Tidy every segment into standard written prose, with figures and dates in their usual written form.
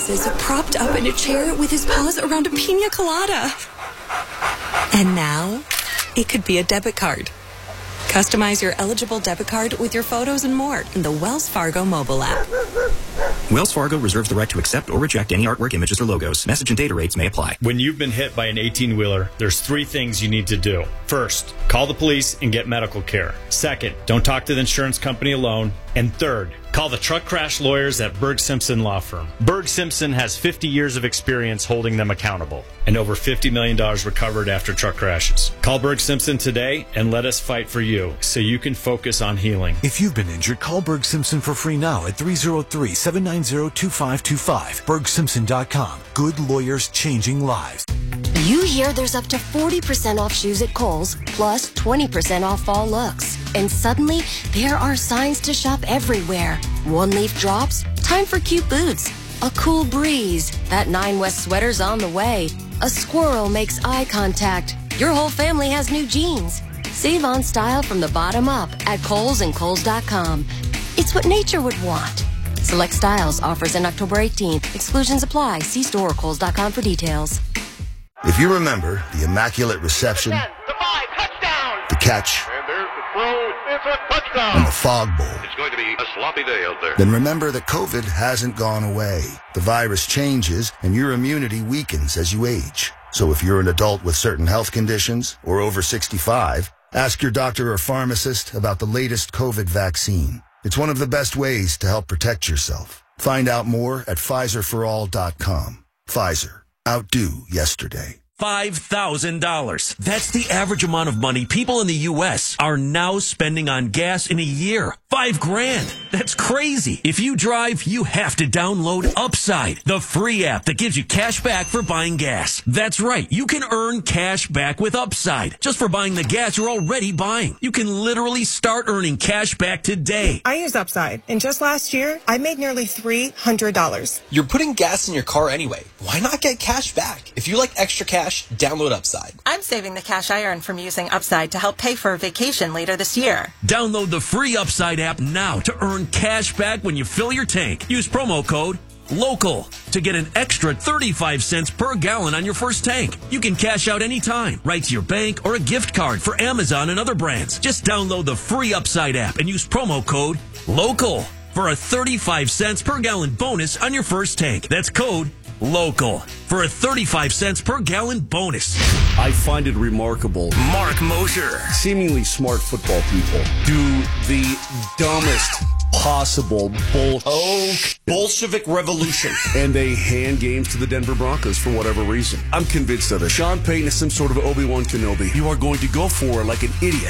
glasses, propped up in a chair with his paws around a pina colada. And now, it could be a debit card. Customize your eligible debit card with your photos and more in the Wells Fargo mobile app. Wells Fargo reserves the right to accept or reject any artwork, images, or logos. Message and data rates may apply. When you've been hit by an 18-wheeler, there's 3 things you need to do. First, call the police and get medical care. Second, don't talk to the insurance company alone. And third, call the truck crash lawyers at Berg Simpson Law Firm. Berg Simpson has 50 years of experience holding them accountable and over $50 million recovered after truck crashes. Call Berg Simpson today and let us fight for you so you can focus on healing. If you've been injured, call Berg Simpson for free now at 303-790-2525. BergSimpson.com. Good lawyers changing lives. You hear there's up to 40% off shoes at Kohl's, plus 20% off fall looks. And suddenly, there are signs to shop everywhere. One leaf drops, time for cute boots. A cool breeze, that 9 West sweater's on the way. A squirrel makes eye contact. Your whole family has new jeans. Save on style from the bottom up at Kohl's and Kohl's.com. It's what nature would want. Select styles, offers in October 18th. Exclusions apply. See store or Kohl's.com for details. If you remember the immaculate reception, the 5, touchdown! The catch, And there's the throw, it's a touchdown! and the fog bowl, It's going to be a sloppy day out there. then remember that COVID hasn't gone away. The virus changes and your immunity weakens as you age. So if you're an adult with certain health conditions or over 65, ask your doctor or pharmacist about the latest COVID vaccine. It's one of the best ways to help protect yourself. Find out more at PfizerForAll.com. Pfizer. Outdo yesterday. $5,000. That's the average amount of money people in the U.S. are now spending on gas in a year. $5,000. That's crazy. If you drive, you have to download Upside, the free app that gives you cash back for buying gas. That's right. You can earn cash back with Upside just for buying the gas you're already buying. You can literally start earning cash back today. I use Upside, and just last year, I made nearly $300. You're putting gas in your car anyway. Why not get cash back? If you like extra cash, download Upside. I'm saving the cash I earn from using Upside to help pay for a vacation later this year. Download the free Upside app now to earn cash back when you fill your tank. Use promo code LOCAL to get an extra 35 cents per gallon on your first tank. You can cash out anytime, right to your bank or a gift card for Amazon and other brands. Just download the free Upside app and use promo code LOCAL for a 35 cents per gallon bonus on your first tank. That's code LOCAL for a 35 cents per gallon bonus. I find it remarkable. Mark Mosher. Seemingly smart football people do the dumbest possible Bolshevik revolution. and they hand games to the Denver Broncos for whatever reason. I'm convinced of it. Sean Payton is some sort of Obi-Wan Kenobi. You are going to go for it like an idiot.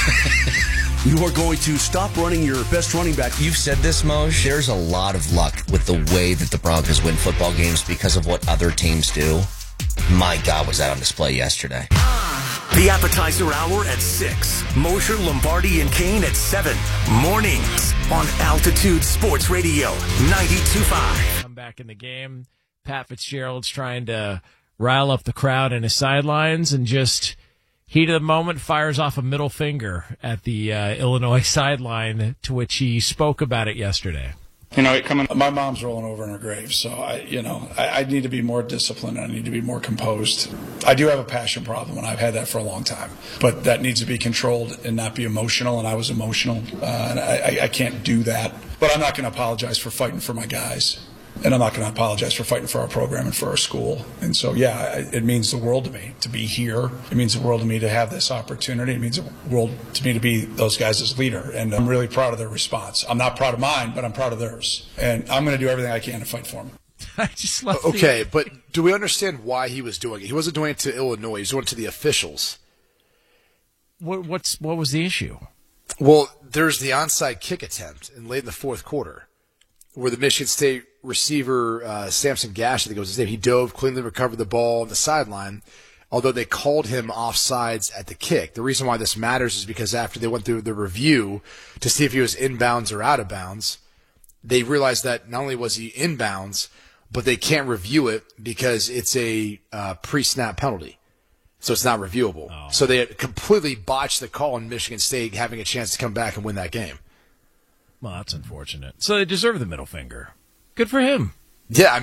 You are going to stop running your best running back. You've said this, Moj. There's a lot of luck with the way that the Broncos win football games because of what other teams do. My God, was that on display yesterday. The appetizer hour at 6. Mosher, Lombardi, and Kane at 7. Mornings on Altitude Sports Radio 92.5. Come back in the game. Pat Fitzgerald's trying to rile up the crowd in his sidelines and just heat of the moment fires off a middle finger at the Illinois sideline, to which he spoke about it yesterday. You know, my mom's rolling over in her grave, so I need to be more disciplined. I need to be more composed. I do have a passion problem, and I've had that for a long time. But that needs to be controlled and not be emotional, and I was emotional, and I can't do that. But I'm not going to apologize for fighting for my guys, and I'm not going to apologize for fighting for our program and for our school. And so, yeah, it means the world to me to be here. It means the world to me to have this opportunity. It means the world to me to be those guys' leader. And I'm really proud of their response. I'm not proud of mine, but I'm proud of theirs. And I'm going to do everything I can to fight for them. I just love Okay, but do we understand why he was doing it? He wasn't doing it to Illinois. He was doing it to the officials. What was the issue? Well, there's the onside kick attempt late in the fourth quarter where the Michigan State receiver, Samson Gash, I think it was his name, he dove, cleanly recovered the ball on the sideline, although they called him offsides at the kick. The reason why this matters is because after they went through the review to see if he was inbounds or out of bounds, they realized that not only was he inbounds, but they can't review it because it's a pre-snap penalty. So it's not reviewable. Oh. So they completely botched the call in Michigan State having a chance to come back and win that game. Well, that's unfortunate. So they deserve the middle finger. Good for him. Yeah,